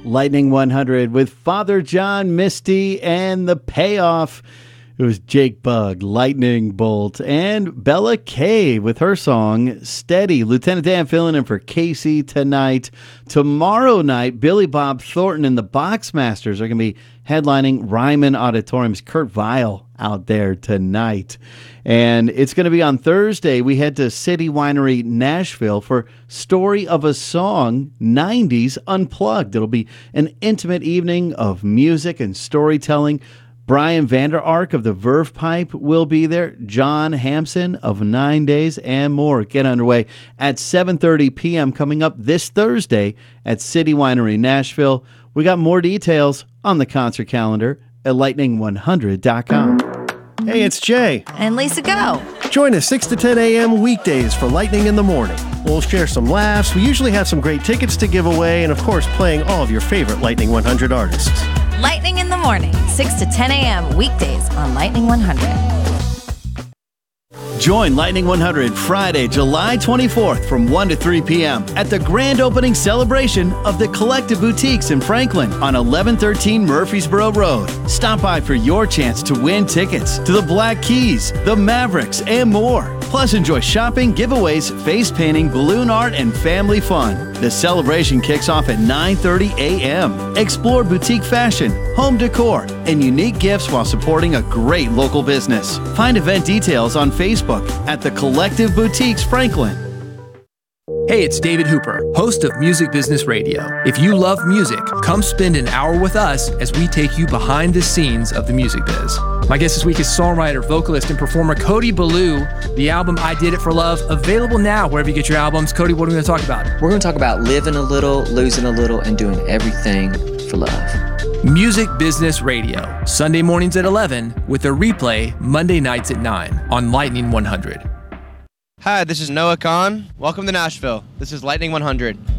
Lightning 100 with Father John Misty and the payoff. It was Jake Bugg, Lightning Bolt, and Bella Kay with her song Steady. Lieutenant Dan filling in for Casey tonight. Tomorrow night, Billy Bob Thornton and the Boxmasters are going to be headlining Ryman Auditorium's Kurt Vile out there tonight. And it's going to be on Thursday. We head to City Winery, Nashville for Story of a Song 90s Unplugged. It'll be an intimate evening of music and storytelling. Brian Vander Ark of the Verve Pipe will be there. John Hampson of 9 Days and more. Get underway at 7:30 p.m. coming up this Thursday at City Winery, Nashville. We got more details on the concert calendar at lightning100.com. Hey, it's Jay. And Lisa Go. Join us 6 to 10 a.m. weekdays for Lightning in the Morning. We'll share some laughs. We usually have some great tickets to give away and, of course, playing all of your favorite Lightning 100 artists. Lightning in the Morning, 6 to 10 a.m. weekdays on Lightning 100. Join Lightning 100 Friday, July 24th from 1 to 3 p.m. at the grand opening celebration of the Collective Boutiques in Franklin on 1113 Murfreesboro Road. Stop by for your chance to win tickets to the Black Keys, the Mavericks, and more. Plus, enjoy shopping, giveaways, face painting, balloon art, and family fun. The celebration kicks off at 9:30 a.m. Explore boutique fashion, home decor, and unique gifts while supporting a great local business. Find event details on Facebook at the Collective Boutiques Franklin. Hey, it's David Hooper, host of Music Business Radio. If you love music, come spend an hour with us as we take you behind the scenes of the music biz. My guest this week is songwriter, vocalist, and performer Cody Ballou. The album I Did It For Love, available now wherever you get your albums. Cody, what are we going to talk about? We're going to talk about living a little, losing a little, and doing everything for love. Music Business Radio, Sunday mornings at 11 with a replay Monday nights at 9 on Lightning 100. Hi, this is Noah Kahn. Welcome to Nashville. This is Lightning 100.